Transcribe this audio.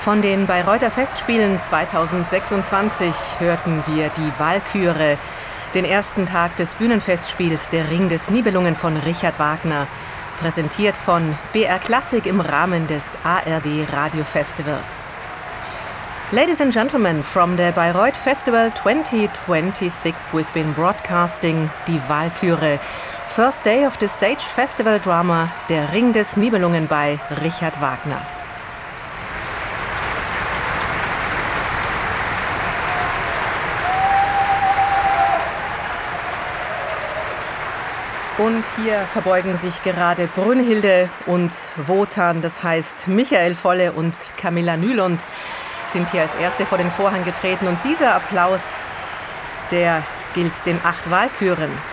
Von den Bayreuther Festspielen 2026 hörten wir die Walküre, den ersten Tag des Bühnenfestspiels Der Ring des Nibelungen von Richard Wagner, präsentiert von BR Klassik im Rahmen des ARD Radio Festivals. Ladies and gentlemen, from the Bayreuth Festival 2026 we've been broadcasting die Walküre, first day of the stage festival drama Der Ring des Nibelungen by Richard Wagner. Und hier verbeugen sich gerade Brünnhilde und Wotan, das heißt Michael Volle und Camilla Nylund sind hier als Erste vor den Vorhang getreten. Und dieser Applaus, der gilt den 8 Walküren.